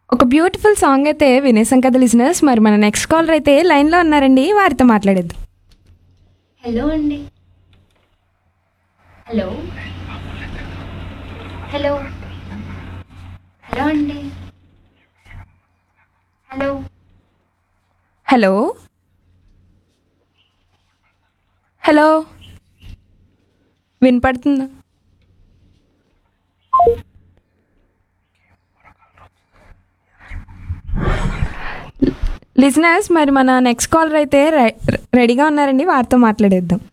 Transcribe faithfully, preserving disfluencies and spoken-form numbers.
ఒక beautiful song అయితే వినేసాం కదా లిజనర్స్. మరి మన నెక్స్ట్ కాలర్ అయితే లైన్లో ఉన్నారండి, వారితో మాట్లాడేద్దాం. హలో అండి. హలో హలో హలో అండి. హలో హలో హలో వినపడుతుందా? లిజనర్స్ మరి మన నెక్స్ట్ కాలర్ అయితే రె- రెడీగా ఉన్నారండి, వారితో మాట్లాడేద్దాం.